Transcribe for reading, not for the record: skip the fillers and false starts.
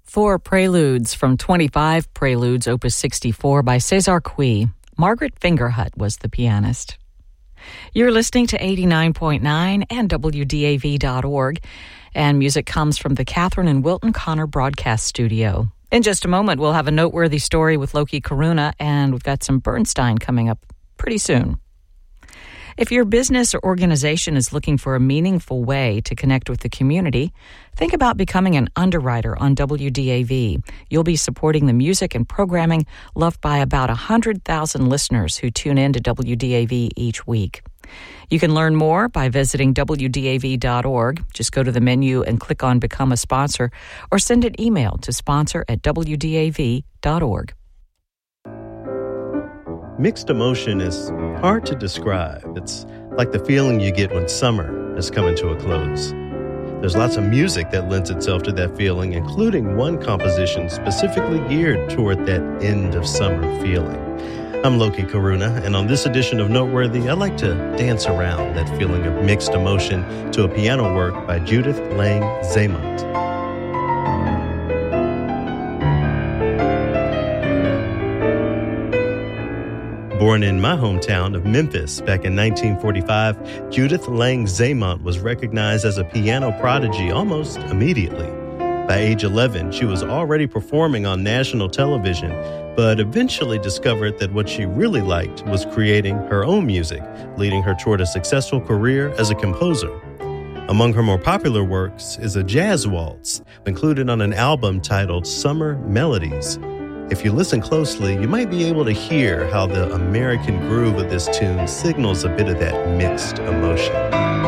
4 Preludes from 25 Preludes, Opus 64 by César Cui. Margaret Fingerhut was the pianist. You're listening to 89.9 and WDAV.org, and music comes from the Catherine and Wilton Connor Broadcast Studio. In just a moment, we'll have a noteworthy story with Loki Karuna, and we've got some Bernstein coming up pretty soon. If your business or organization is looking for a meaningful way to connect with the community, think about becoming an underwriter on WDAV. You'll be supporting the music and programming loved by about 100,000 listeners who tune in to WDAV each week. You can learn more by visiting WDAV.org. Just go to the menu and click on Become a Sponsor, or send an email to sponsor@WDAV.org. Mixed emotion is hard to describe. It's like the feeling you get when summer is coming to a close. There's lots of music that lends itself to that feeling, including one composition specifically geared toward that end of summer feeling. I'm Loki Karuna, and on this edition of Noteworthy, I like to dance around that feeling of mixed emotion to a piano work by Judith Lang Zeymont. Born in my hometown of Memphis back in 1945, Judith Lang Zeymont was recognized as a piano prodigy almost immediately. By age 11, she was already performing on national television, but eventually discovered that what she really liked was creating her own music, leading her toward a successful career as a composer. Among her more popular works is a jazz waltz, included on an album titled Summer Melodies. If you listen closely, you might be able to hear how the American groove of this tune signals a bit of that mixed emotion.